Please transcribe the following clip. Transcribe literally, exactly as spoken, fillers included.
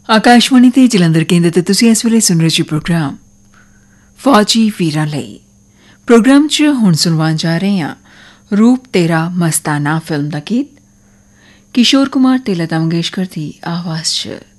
ਆਕਾਸ਼ਵਾਣੀ ਤੇ ਜਲੰਧਰ ਕੇਂਦਰ ਤੇ ਤੁਸੀਂ ਇਸ ਵੇਲੇ ਸੁਣ ਰਹੇ ਜੀ ਪ੍ਰੋਗਰਾਮ ਫੌਜੀ ਵੀਰਾਂ ਲਈ। ਪ੍ਰੋਗਰਾਮ 'ਚ ਹੁਣ ਸੁਣਵਾਉਣ ਜਾ ਰਹੇ ਹਾਂ ਰੂਪ ਤੇਰਾ ਮਸਤਾਨਾ ਫਿਲਮ ਦਾ ਗੀਤ ਕਿਸ਼ੋਰ ਕੁਮਾਰ ਤੇ ਲਤਾ ਮੰਗੇਸ਼ਕਰ ਦੀ ਆਵਾਜ਼ 'ਚ।